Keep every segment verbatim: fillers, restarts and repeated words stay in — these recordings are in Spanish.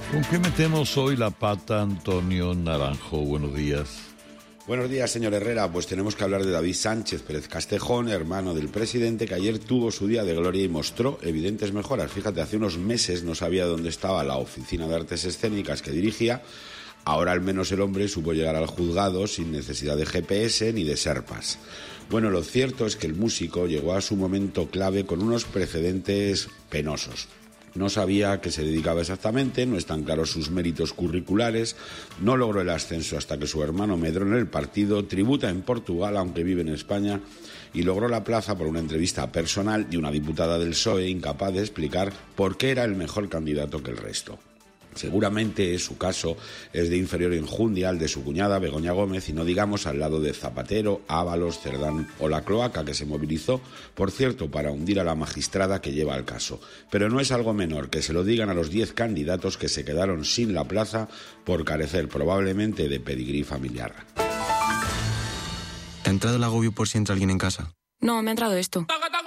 ¿Con qué metemos hoy la pata, Antonio Naranjo? Buenos días. Buenos días, señor Herrera. Pues tenemos que hablar de David Sánchez Pérez Castejón, hermano del presidente, que ayer tuvo su día de gloria y mostró evidentes mejoras. Fíjate, hace unos meses no sabía dónde estaba la oficina de artes escénicas que dirigía. Ahora al menos el hombre supo llegar al juzgado sin necesidad de G P S ni de Sherpas. Bueno, lo cierto es que el músico llegó a su momento clave con unos precedentes penosos. No sabía a qué se dedicaba exactamente, no están claros sus méritos curriculares, no logró el ascenso hasta que su hermano medró en el partido, tributa en Portugal aunque vive en España y logró la plaza por una entrevista personal de una diputada del P S O E incapaz de explicar por qué era el mejor candidato que el resto. Seguramente su caso es de inferior enjundia al de su cuñada Begoña Gómez y no digamos al lado de Zapatero, Ábalos, Cerdán o la Cloaca, que se movilizó, por cierto, para hundir a la magistrada que lleva el caso. Pero no es algo menor que se lo digan a los diez candidatos que se quedaron sin la plaza por carecer probablemente de pedigrí familiar. ¿Te ha entrado el agobio por si entra alguien en casa? No, me ha entrado esto.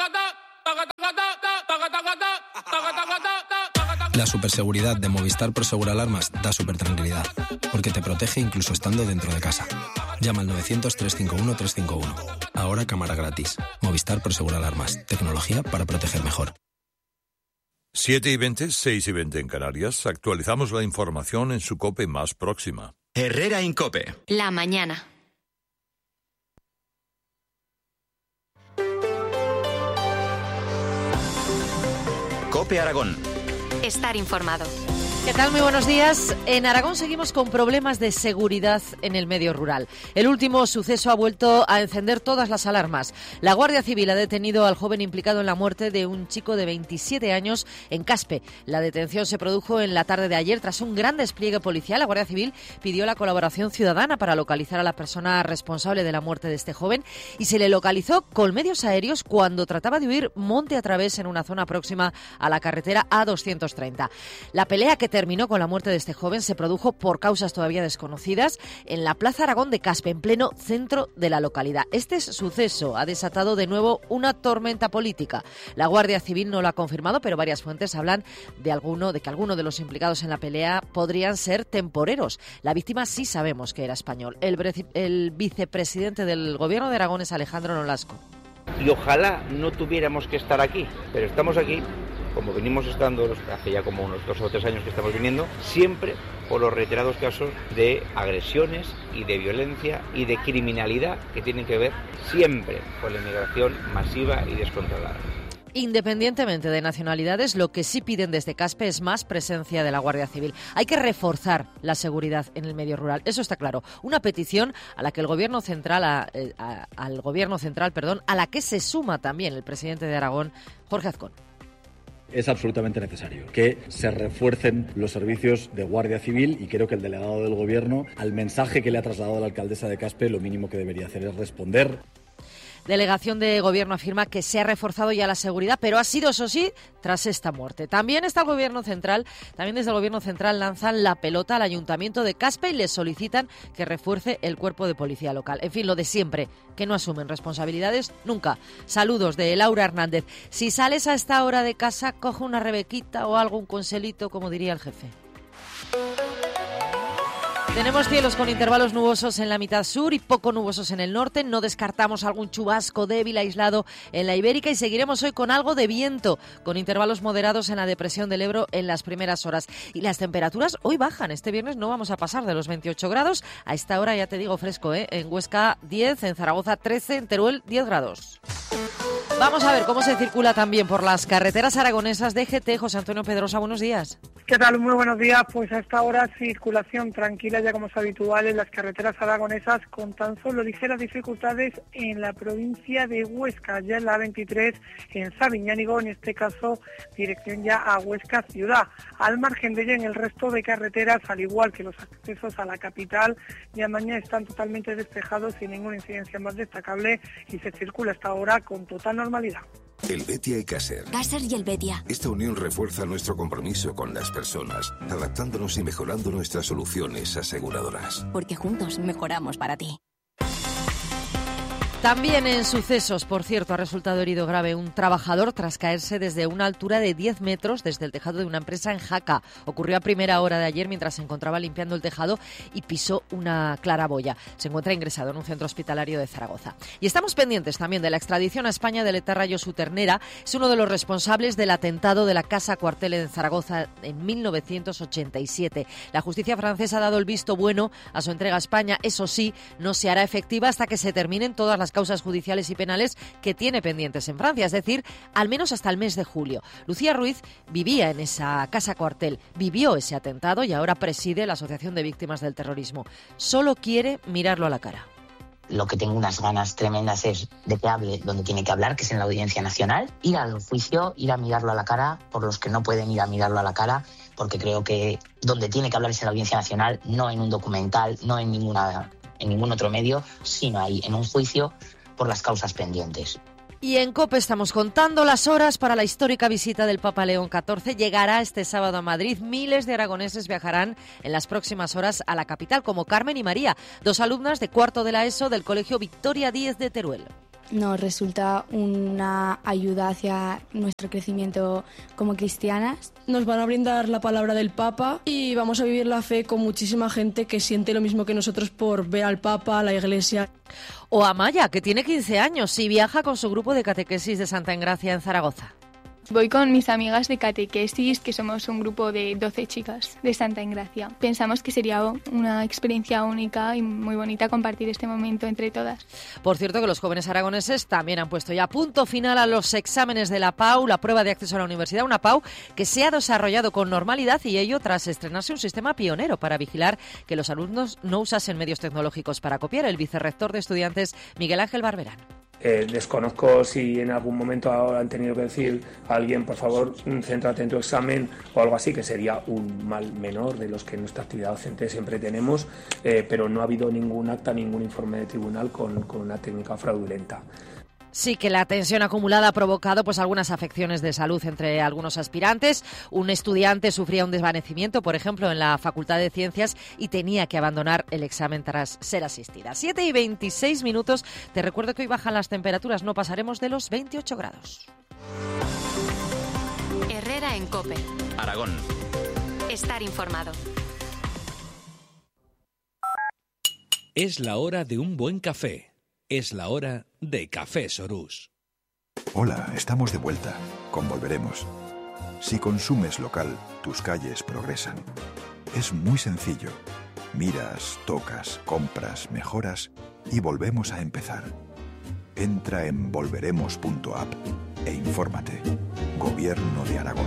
La superseguridad de Movistar Prosegur Alarmas da supertranquilidad, porque te protege incluso estando dentro de casa. Llama al novecientos, trescientos cincuenta y uno, trescientos cincuenta y uno. Ahora cámara gratis. Movistar Prosegur Alarmas. Tecnología para proteger mejor. siete y veinte, seis y veinte en Canarias. Actualizamos la información en su COPE más próxima. Herrera en COPE. La mañana. COPE Aragón. Estar informado. ¿Qué tal? Muy buenos días. En Aragón seguimos con problemas de seguridad en el medio rural. El último suceso ha vuelto a encender todas las alarmas. La Guardia Civil ha detenido al joven implicado en la muerte de un chico de veintisiete años en Caspe. La detención se produjo en la tarde de ayer tras un gran despliegue policial. La Guardia Civil pidió la colaboración ciudadana para localizar a la persona responsable de la muerte de este joven y se le localizó con medios aéreos cuando trataba de huir monte a través en una zona próxima a la carretera A doscientos treinta. La pelea que terminó con la muerte de este joven se produjo por causas todavía desconocidas en la Plaza Aragón de Caspe, en pleno centro de la localidad. Este suceso ha desatado de nuevo una tormenta política. La Guardia Civil no lo ha confirmado, pero varias fuentes hablan de alguno, de que alguno de los implicados en la pelea podrían ser temporeros. La víctima sí sabemos que era español. El, el vicepresidente del Gobierno de Aragón es Alejandro Nolasco. Y ojalá no tuviéramos que estar aquí, pero estamos aquí, como venimos estando hace ya como unos dos o tres años que estamos viniendo, siempre por los reiterados casos de agresiones y de violencia y de criminalidad que tienen que ver siempre con la inmigración masiva y descontrolada. Independientemente de nacionalidades, lo que sí piden desde Caspe es más presencia de la Guardia Civil. Hay que reforzar la seguridad en el medio rural, eso está claro. Una petición a la que el Gobierno central, a, a, al Gobierno central, perdón, a la que se suma también el presidente de Aragón, Jorge Azcón. Es absolutamente necesario que se refuercen los servicios de Guardia Civil y creo que el delegado del Gobierno, al mensaje que le ha trasladado la alcaldesa de Caspe, lo mínimo que debería hacer es responder. Delegación de Gobierno afirma que se ha reforzado ya la seguridad, pero ha sido, eso sí, tras esta muerte. También está el Gobierno Central, también desde el Gobierno Central lanzan la pelota al Ayuntamiento de Caspe y les solicitan que refuerce el cuerpo de policía local. En fin, lo de siempre, que no asumen responsabilidades nunca. Saludos de Laura Hernández. Si sales a esta hora de casa, coge una rebequita o algo, un conselito, como diría el jefe. Tenemos cielos con intervalos nubosos en la mitad sur y poco nubosos en el norte. No descartamos algún chubasco débil aislado en la Ibérica y seguiremos hoy con algo de viento, con intervalos moderados en la depresión del Ebro en las primeras horas. Y las temperaturas hoy bajan. Este viernes no vamos a pasar de los veintiocho grados. A esta hora ya te digo fresco, ¿eh? En Huesca diez, en Zaragoza trece, en Teruel diez grados. Vamos a ver cómo se circula también por las carreteras aragonesas de G T. José Antonio Pedrosa, buenos días. ¿Qué tal? Muy buenos días. Pues a esta hora circulación tranquila, ya como es habitual en las carreteras aragonesas, con tan solo ligeras dificultades en la provincia de Huesca, ya en la veintitrés en Sabiñánigo, en este caso dirección ya a Huesca ciudad. Al margen de ella, en el resto de carreteras, al igual que los accesos a la capital, ya mañana están totalmente despejados sin ninguna incidencia más destacable y se circula hasta ahora con total normalidad. El Betia y Caser. Caser y el Betia. Esta unión refuerza nuestro compromiso con las personas, adaptándonos y mejorando nuestras soluciones aseguradoras. Porque juntos mejoramos para ti. También en sucesos, por cierto, ha resultado herido grave un trabajador tras caerse desde una altura de diez metros desde el tejado de una empresa en Jaca. Ocurrió a primera hora de ayer mientras se encontraba limpiando el tejado y pisó una claraboya. Se encuentra ingresado en un centro hospitalario de Zaragoza. Y estamos pendientes también de la extradición a España del etarra Josu Ternera. Es uno de los responsables del atentado de la Casa Cuartel en Zaragoza en mil novecientos ochenta y siete. La justicia francesa ha dado el visto bueno a su entrega a España. Eso sí, no se hará efectiva hasta que se terminen todas las causas judiciales y penales que tiene pendientes en Francia, es decir, al menos hasta el mes de julio. Lucía Ruiz vivía en esa casa cuartel, vivió ese atentado y ahora preside la Asociación de Víctimas del Terrorismo. Solo quiere mirarlo a la cara. Lo que tengo unas ganas tremendas es de que hable donde tiene que hablar, que es en la Audiencia Nacional, ir al juicio, ir a mirarlo a la cara, por los que no pueden ir a mirarlo a la cara, porque creo que donde tiene que hablar es en la Audiencia Nacional, no en un documental, no en ninguna... en ningún otro medio, sino ahí, en un juicio por las causas pendientes. Y en COPE estamos contando las horas para la histórica visita del Papa León catorce. Llegará este sábado a Madrid. Miles de aragoneses viajarán en las próximas horas a la capital, como Carmen y María, dos alumnas de cuarto de la ESO del Colegio Victoria Díez de Teruel. Nos resulta una ayuda hacia nuestro crecimiento como cristianas. Nos van a brindar la palabra del Papa y vamos a vivir la fe con muchísima gente que siente lo mismo que nosotros por ver al Papa, a la Iglesia. O Amaya, que tiene quince años y viaja con su grupo de catequesis de Santa Engracia en Zaragoza. Voy con mis amigas de catequesis, que somos un grupo de doce chicas de Santa Engracia. Pensamos que sería una experiencia única y muy bonita compartir este momento entre todas. Por cierto, que los jóvenes aragoneses también han puesto ya punto final a los exámenes de la P A U, la prueba de acceso a la universidad, una P A U que se ha desarrollado con normalidad y ello tras estrenarse un sistema pionero para vigilar que los alumnos no usasen medios tecnológicos para copiar. El vicerrector de estudiantes, Miguel Ángel Barberán. Eh, desconozco si en algún momento han tenido que decir a alguien, por favor, céntrate en tu examen o algo así, que sería un mal menor de los que en nuestra actividad docente siempre tenemos, eh, pero no ha habido ningún acta, ningún informe de tribunal con, con una técnica fraudulenta. Sí, que la tensión acumulada ha provocado pues algunas afecciones de salud entre algunos aspirantes. Un estudiante sufría un desvanecimiento, por ejemplo, en la Facultad de Ciencias y tenía que abandonar el examen tras ser asistida. siete y veintiséis minutos. Te recuerdo que hoy bajan las temperaturas, no pasaremos de los veintiocho grados. Herrera en COPE. Aragón. Estar informado. Es la hora de un buen café. Es la hora de Café Sorús. Hola, estamos de vuelta. Con Volveremos. Si consumes local, tus calles progresan. Es muy sencillo. Miras, tocas, compras, mejoras y volvemos a empezar. Entra en volveremos punto app e infórmate. Gobierno de Aragón.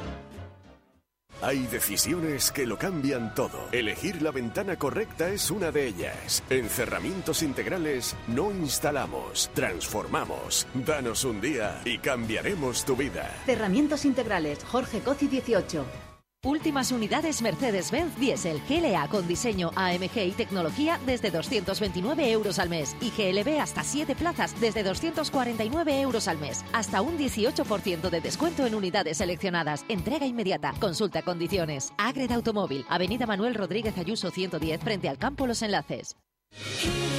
Hay decisiones que lo cambian todo. Elegir la ventana correcta es una de ellas. En Cerramientos Integrales no instalamos, transformamos. Danos un día y cambiaremos tu vida. Cerramientos Integrales, Jorge Coci dieciocho. Últimas unidades Mercedes-Benz Diesel G L A con diseño A M G y tecnología desde doscientos veintinueve euros al mes y G L B hasta siete plazas desde doscientos cuarenta y nueve euros al mes. Hasta un dieciocho por ciento de descuento en unidades seleccionadas. Entrega inmediata. Consulta condiciones. Agreda Automóvil. Avenida Manuel Rodríguez Ayuso ciento diez frente al Campo Los Enlaces.